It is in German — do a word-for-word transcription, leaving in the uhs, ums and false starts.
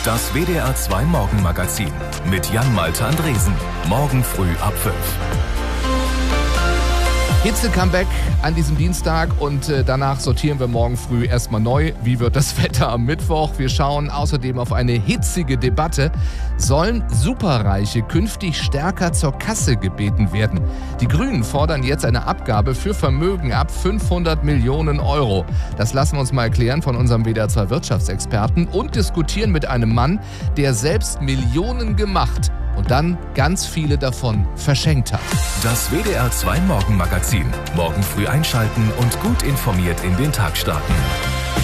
Das W D R zwei Morgenmagazin mit Jan-Malte Andresen. Morgen früh ab fünf. Hitze-Comeback an diesem Dienstag und äh, danach sortieren wir morgen früh erstmal neu. Wie wird das Wetter am Mittwoch? Wir schauen außerdem auf eine hitzige Debatte. Sollen Superreiche künftig stärker zur Kasse gebeten werden? Die Grünen fordern jetzt eine Abgabe für Vermögen ab fünfhundert Millionen Euro. Das lassen wir uns mal erklären von unserem W D R zwei Wirtschaftsexperten und diskutieren mit einem Mann, der selbst Millionen gemacht und dann ganz viele davon verschenkt hat. Das W D R zwei Morgenmagazin. Morgen früh einschalten und gut informiert in den Tag starten.